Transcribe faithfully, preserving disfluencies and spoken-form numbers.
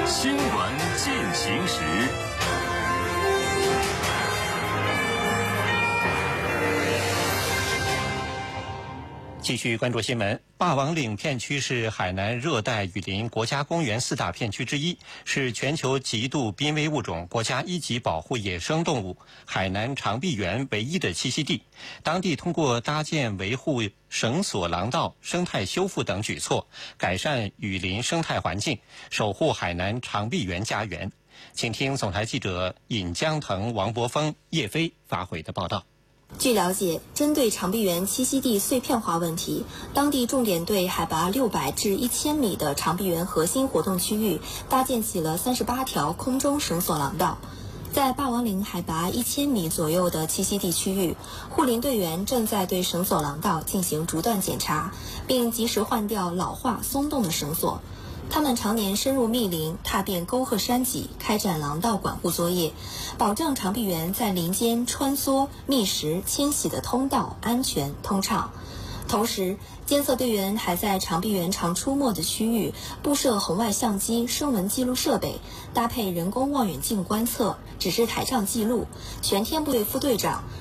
新闻进行时。 继续关注新闻。霸王岭片区是海南热带雨林国家公园四大片区之一，是全球极度濒危物种国家一级保护野生动物海南长臂猿唯一的栖息地。当地通过搭建维护绳索廊道、生态修复等举措，改善雨林生态环境，守护海南长臂猿家园。请听总台记者尹江腾、王博峰、叶飞发回的报道。 据了解，针对长臂猿栖息地碎片化问题，当地重点对海拔六百至一千米的长臂猿核心活动区域搭建起了三十八条空中绳索廊道。在霸王岭海拔一千米左右的栖息地区域，护林队员正在对绳索廊道进行逐段检查，并及时换掉老化松动的绳索。他们常年深入密林，踏遍沟壑山脊，开展廊道管护作业，保证长臂猿在林间穿梭、觅食、迁徙的通道安全通畅。同时，监测队员还在长臂猿常出没的区域布设红外相机声纹记录设备，搭配人工望远镜观测、指示台上记录。全天部队副队长、